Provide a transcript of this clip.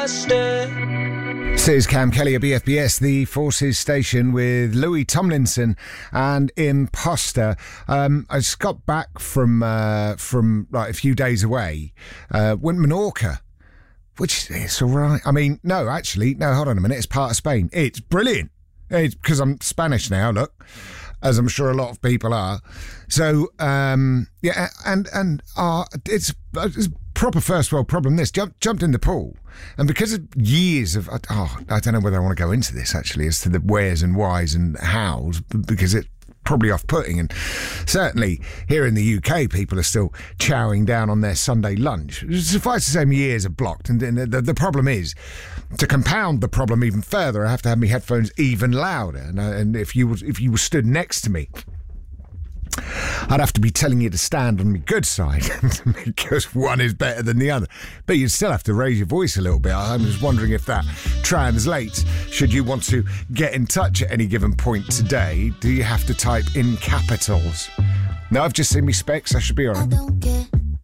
This is Cam Kelly at BFBS, the Forces station, with Louis Tomlinson and Imposter. I just got back from like a few days away. Went Menorca, which is all right. I mean, no, hold on a minute. It's part of Spain. It's brilliant. It's because I'm Spanish now. Look, as I'm sure a lot of people are. So yeah, and it's proper first world problem. This jumped in the pool, and because of years of I don't know whether I want to go into this actually as to the wheres and whys and hows, because it's probably off-putting, and certainly here in the UK people are still chowing down on their Sunday lunch. Suffice to say, my ears are blocked, and the problem is, to compound the problem even further, I have to have my headphones even louder, and if you were stood next to me, I'd have to be telling you to stand on my good side because one is better than the other. But you'd still have to raise your voice a little bit. I'm just wondering if that translates. Should you want to get in touch at any given point today, do you have to type in capitals? No, I've just seen me specs. I should be all right.